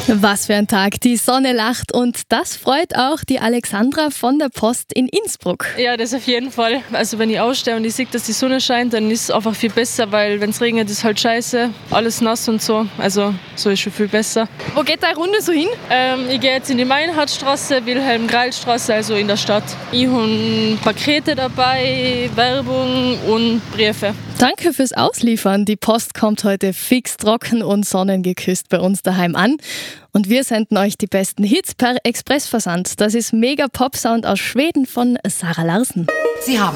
Was für ein Tag, die Sonne lacht und das freut auch die Alexandra von der Post in Innsbruck. Ja, das auf jeden Fall. Also wenn ich ausstehe und ich sehe, dass die Sonne scheint, dann ist es einfach viel besser, weil wenn es regnet, ist halt scheiße, alles nass und so. Also so ist schon viel besser. Wo geht deine Runde so hin? Ich gehe jetzt in die Meinhardstraße, Wilhelm-Greil-Straße, also in der Stadt. Ich habe Pakete dabei, Werbung und Briefe. Danke fürs Ausliefern. Die Post kommt heute fix trocken und sonnengeküsst bei uns daheim an. Und wir senden euch die besten Hits per Expressversand. Das ist Mega Pop Sound aus Schweden von Sarah Larsen. Sie haben